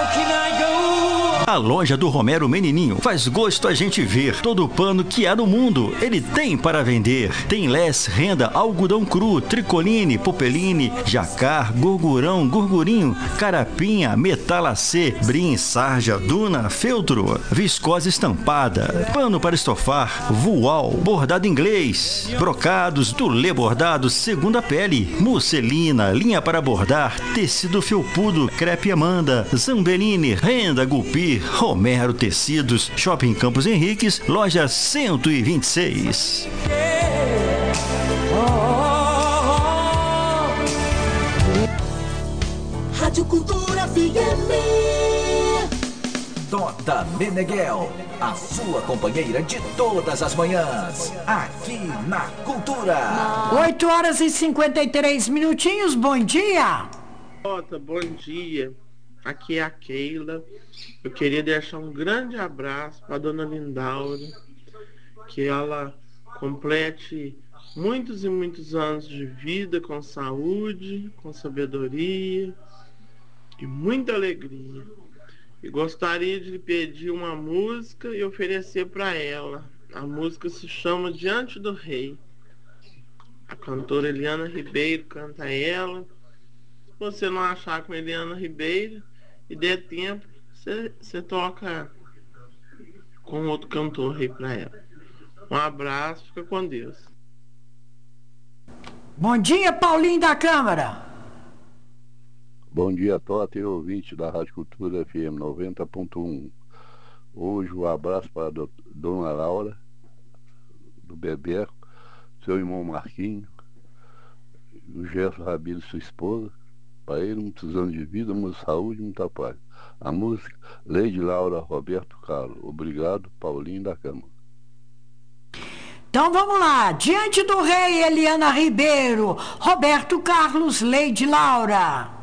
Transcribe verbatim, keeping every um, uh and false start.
A loja do Romero Menininho faz gosto a gente ver. Todo o pano que há no mundo, ele tem para vender. Tem less, renda, algodão cru, tricoline, popeline, jacar, gorgurão, gorgurinho, carapinha, metalacê, brim, sarja, duna, feltro, viscose estampada, pano para estofar, voal, bordado inglês, brocados, tulê bordado, segunda pele, musselina, linha para bordar, tecido felpudo, crepe Amanda, zambeline, renda, gupi, Romero Tecidos, Shopping Campos Henriques, loja cento e vinte e seis. Rádio Cultura F M. Tota Meneghel, a sua companheira de todas as manhãs, aqui na Cultura. oito horas e cinquenta e três minutinhos, bom dia. Tota, bom dia. Aqui é a Keila. Eu queria deixar um grande abraço para a dona Lindaura, que ela complete muitos e muitos anos de vida com saúde, com sabedoria e muita alegria. E gostaria de lhe pedir uma música e oferecer para ela. A música se chama Diante do Rei. A cantora Eliana Ribeiro canta ela. Se você não achar com Eliana Ribeiro e der tempo, você toca com outro cantor aí para ela. Um abraço, fica com Deus. Bom dia, Paulinho da Câmara. Bom dia, Tota e ouvinte da Rádio Cultura F M noventa ponto um. Hoje um abraço para a do, Dona Laura, do Bebeco, seu irmão Marquinho, o Gerson Rabilo, sua esposa. Para ele, muitos anos de vida, muita saúde, muita paz. A música, Lady Laura, Roberto Carlos. Obrigado, Paulinho da Câmara. Então vamos lá. Diante do Rei, Eliana Ribeiro, Roberto Carlos, Lady Laura.